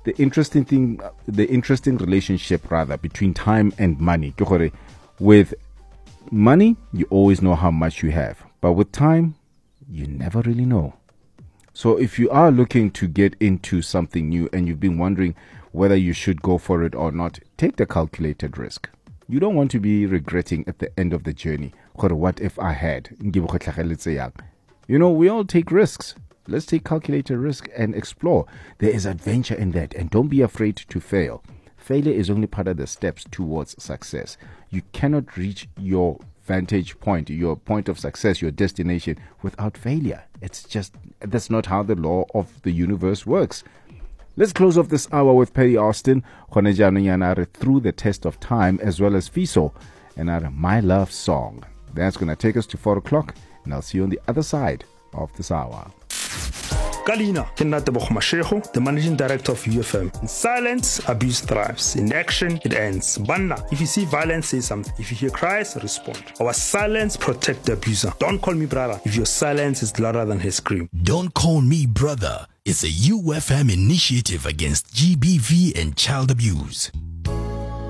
the interesting relationship rather between time and money. With money, you always know how much you have, but with time, you never really know. So if you are looking to get into something new and you've been wondering whether you should go for it or not, take the calculated risk. You don't want to be regretting at the end of the journey. What if I had? You know, we all take risks. Let's take calculated risk and explore. There is adventure in that, and don't be afraid to fail. Failure is only part of the steps towards success. You cannot reach your vantage point, your point of success, your destination without failure. That's not how the law of the universe works. Let's close off this hour with Perry Austin, Through the Test of Time, as well as Fiso and our My Love Song. That's going to take us to 4 o'clock, and I'll see you on the other side of this hour. Kalina, the managing director of UFM. In silence, abuse thrives. In action, it ends. Banna, if you see violence, say something. If you hear cries, respond. Our silence protect the abuser. Don't call me brother if your silence is louder than his scream. Don't Call Me Brother is a UFM initiative against GBV and child abuse.